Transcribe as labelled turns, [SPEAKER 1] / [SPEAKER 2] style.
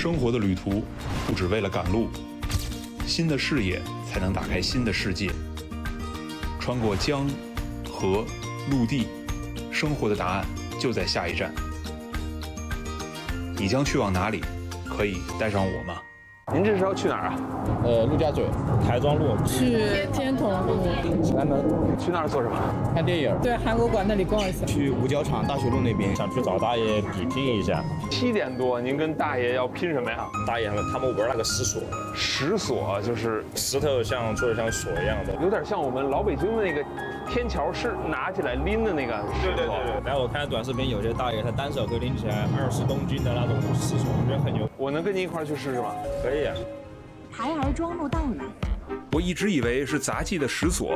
[SPEAKER 1] 生活的旅途不只为了赶路，新的视野才能打开新的世界。穿过江、河、陆地，生活的答案就在下一站。你将去往哪里？可以带上我吗？
[SPEAKER 2] 您这是要去哪儿啊？
[SPEAKER 3] 陆家嘴、台庄路，
[SPEAKER 4] 去天童路、
[SPEAKER 3] 西安门，
[SPEAKER 2] 去那儿做什么？
[SPEAKER 3] 看电影。
[SPEAKER 4] 对，韩国馆那里逛一下。
[SPEAKER 3] 去五角场大学路那边，想去找大爷比拼一下。
[SPEAKER 2] 7点多，您跟大爷要拼什么呀？
[SPEAKER 3] 大爷他们玩那个石锁，
[SPEAKER 2] 石锁就是
[SPEAKER 3] 石头做的像锁一样的，
[SPEAKER 2] 有点像我们老北京的那个天桥是拿起来拎的那个石头。
[SPEAKER 3] 对。然后我看短视频，有些大爷他单手可以拎起来20公斤的那种石锁，我觉得很牛。
[SPEAKER 2] 我能跟您一块儿去试试吗？
[SPEAKER 3] 可以啊。
[SPEAKER 5] 台儿庄路到了。
[SPEAKER 1] 我一直以为是杂技的石锁